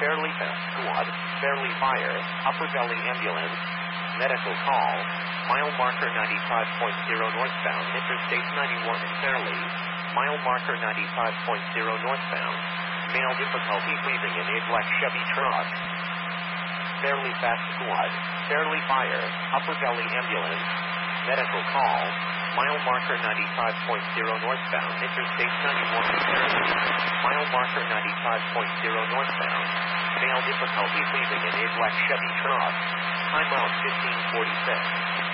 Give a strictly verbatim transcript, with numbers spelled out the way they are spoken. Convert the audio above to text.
Fairly Fast Squad, Fairly Fire, Upper Valley Ambulance, medical call, mile marker ninety-five point zero northbound, Interstate ninety-one in Fairly, mile marker ninety-five point zero northbound, male difficulty breathing in a black Chevy truck. Fairly Fast Squad, Fairly Fire, Upper Valley Ambulance, medical call, mile marker ninety-five point zero northbound, Interstate ninety-one in Fairly, mile marker ninety-five point zero northbound, male difficulty breathing in a black Chevy truck. Time out fifteen forty-six.